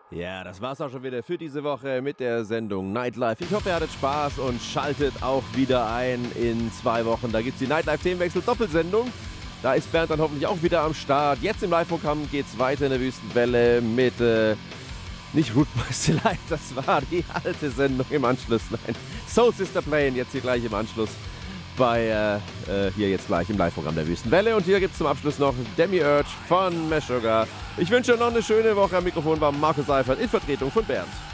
Ja, das war's auch schon wieder für diese Woche mit der Sendung Nightlife. Ich hoffe, ihr hattet Spaß und schaltet auch wieder ein in 2 Wochen. Da gibt's die Nightlife-Themenwechsel-Doppelsendung. Da ist Bernd dann hoffentlich auch wieder am Start. Jetzt im Live-Programm geht's weiter in der Wüstenwelle mit, nicht Root Boys Delight, das war die alte Sendung im Anschluss. Nein, Soul Sister Plane, jetzt hier gleich im Anschluss bei, hier jetzt gleich im Live-Programm der Wüstenwelle. Und hier gibt's zum Abschluss noch Demiurge von Meshuggah. Ich wünsche euch noch eine schöne Woche. Am Mikrofon war Markus Seifert in Vertretung von Bernd.